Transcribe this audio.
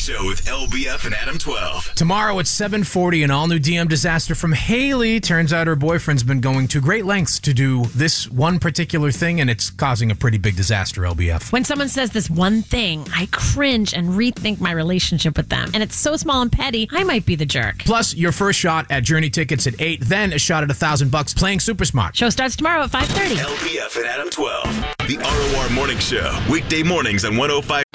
Show with LBF and Adam 12. Tomorrow at 7:40, an all-new DM disaster from Haley. Turns out her boyfriend's been going to great lengths to do this one particular thing, and it's causing a pretty big disaster, LBF. When someone says this one thing, I cringe and rethink my relationship with them. And it's so small and petty, I might be the jerk. Plus, your first shot at Journey tickets at 8, then a shot at $1,000 playing Super Smart. Show starts tomorrow at 5:30. LBF and Adam 12. The ROR Morning Show. Weekday mornings on 105.